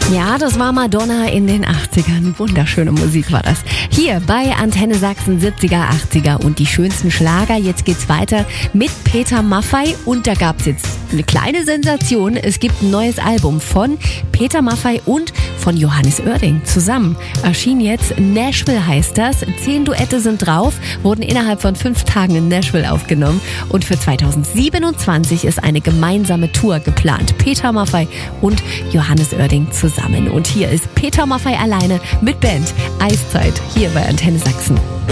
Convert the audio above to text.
Ja, das war Madonna in den 80ern. Wunderschöne Musik war das. Hier bei Antenne Sachsen 70er, 80er und die schönsten Schlager. Jetzt geht's weiter mit Peter Maffay und da gab's jetzt eine kleine Sensation. Es gibt ein neues Album von Peter Maffay und von Johannes Oerding zusammen. Erschien jetzt, Nashville heißt das. 10 Duette sind drauf, wurden innerhalb von 5 Tagen in Nashville aufgenommen und für 2027 ist eine gemeinsame Tour geplant. Peter Maffay und Johannes Oerding zusammen. Und hier ist Peter Maffay alleine mit Band Eiszeit hier bei Antenne Sachsen.